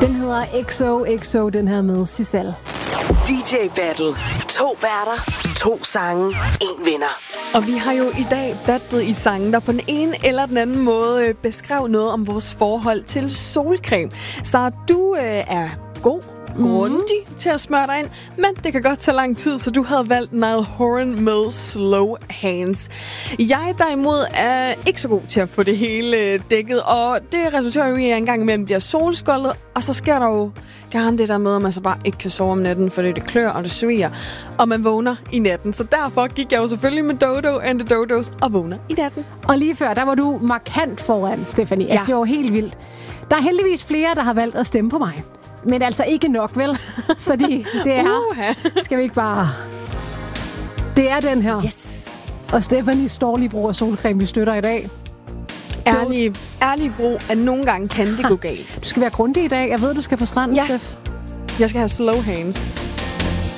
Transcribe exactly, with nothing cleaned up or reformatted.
Den hedder X O X O, den her med Sissel. D J Battle. To værter, to sange, en vinder. Og vi har jo i dag battlet i sangen, der på den ene eller den anden måde beskrev noget om vores forhold til solcreme. Så du øh, er god, grundig mm. til at smøre dig ind, men det kan godt tage lang tid, så du havde valgt Niall Horan med Slow Hands. Jeg derimod er ikke så god til at få det hele dækket, og det resulterer jo i, at jeg engang imellem bliver solskoldet, og så sker der jo gerne det der med, at man så bare ikke kan sove om natten, fordi det klør og det sviger, og man vågner i natten. Så derfor gik jeg jo selvfølgelig med Dodo and the Dodos og vågner i natten. Og lige før, der var du markant foran, Stephanie. Ja. Det var helt vildt. Der er heldigvis flere, der har valgt at stemme på mig. Men altså ikke nok, vel? Så de, det er... Uh-huh. Skal vi ikke bare... Det er den her. Yes. Og Stephanies dårlige brug af solcreme, vi støtter i dag. Ærlig, ærlig brug, at nogle gange kan det gå galt. Du skal være grundig i dag. Jeg ved, du skal på stranden, ja. Steff. Jeg skal have slow hands.